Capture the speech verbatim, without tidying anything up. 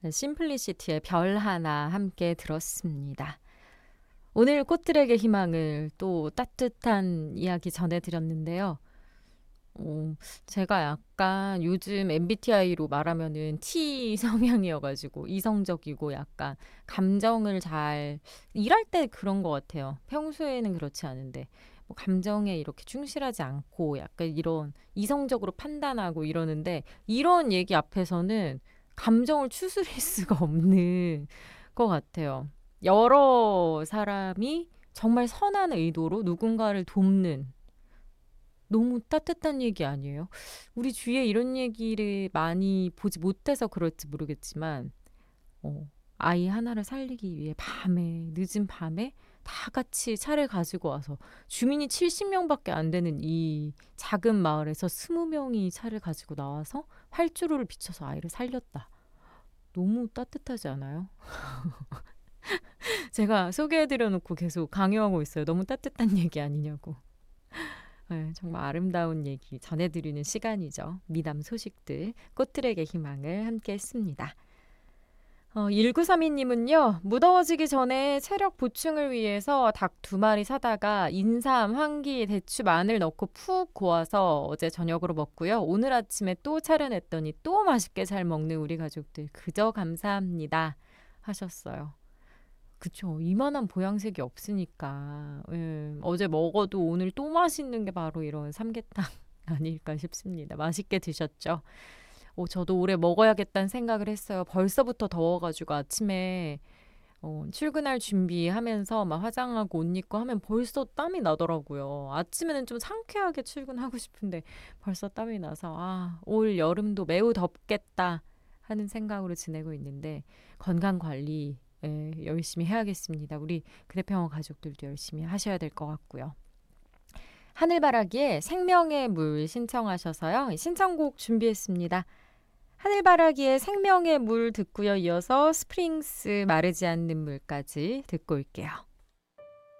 심플리시티의 별 하나 함께 들었습니다. 오늘 꽃들에게 희망을 또 따뜻한 이야기 전해드렸는데요. 어, 제가 약간 요즘 엠비티아이로 말하면은 T 성향이어가지고 이성적이고 약간 감정을 잘 일할 때 그런 것 같아요. 평소에는 그렇지 않은데 뭐 감정에 이렇게 충실하지 않고 약간 이런 이성적으로 판단하고 이러는데 이런 얘기 앞에서는 감정을 추스릴 수가 없는 것 같아요. 여러 사람이 정말 선한 의도로 누군가를 돕는 너무 따뜻한 얘기 아니에요? 우리 주위에 이런 얘기를 많이 보지 못해서 그럴지 모르겠지만, 어, 아이 하나를 살리기 위해 밤에, 늦은 밤에 다 같이 차를 가지고 와서 주민이 칠십 명밖에 안 되는 이 작은 마을에서 이십 명이 차를 가지고 나와서 활주로를 비춰서 아이를 살렸다. 너무 따뜻하지 않아요? 제가 소개해드려 놓고 계속 강요하고 있어요. 너무 따뜻한 얘기 아니냐고. 네, 정말 아름다운 얘기 전해드리는 시간이죠. 미남 소식들, 꽃들에게 희망을 함께 했습니다. 어, 일구삼이 님은요. 무더워지기 전에 체력 보충을 위해서 닭 두 마리 사다가 인삼, 황기, 대추, 마늘 넣고 푹 고아서 어제 저녁으로 먹고요. 오늘 아침에 또 차려냈더니 또 맛있게 잘 먹는 우리 가족들 그저 감사합니다 하셨어요. 그쵸. 이만한 보양색이 없으니까. 음, 어제 먹어도 오늘 또 맛있는 게 바로 이런 삼계탕 아닐까 싶습니다. 맛있게 드셨죠? 어, 저도 올해 먹어야겠다는 생각을 했어요. 벌써부터 더워가지고 아침에 어, 출근할 준비하면서 막 화장하고 옷 입고 하면 벌써 땀이 나더라고요. 아침에는 좀 상쾌하게 출근하고 싶은데 벌써 땀이 나서 아, 올 여름도 매우 덥겠다 하는 생각으로 지내고 있는데 건강 관리 예, 열심히 해야겠습니다. 우리 그대병원 가족들도 열심히 하셔야 될 것 같고요. 하늘바라기에 생명의 물 신청하셔서요. 신청곡 준비했습니다. 하늘바라기에 생명의 물 듣고요. 이어서 스프링스 마르지 않는 물까지 듣고 올게요.